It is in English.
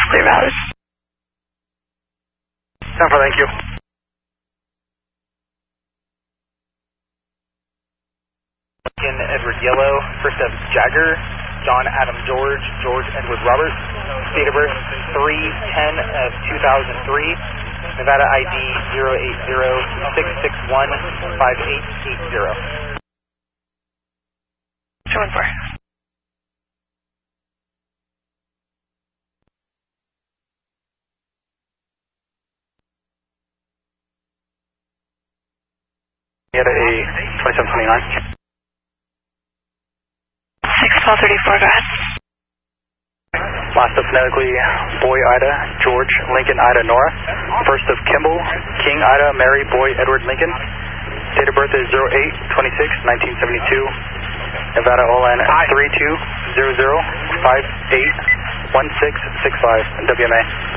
clear route. 10-4, thank you. Lincoln Edward Yellow, first of Jagger, John Adam George, George Edward Robert, date of birth 3/10 of 2003, Nevada ID 080-661-5880. 214. You had a 2729. 61234, go ahead. Last of phonetically, Boy Ida, George, Lincoln Ida Nora. First of Kimball, King Ida, Mary, Boy, Edward Lincoln. Date of birth is 08-26-1972. Nevada OLN 3200581665, WMA.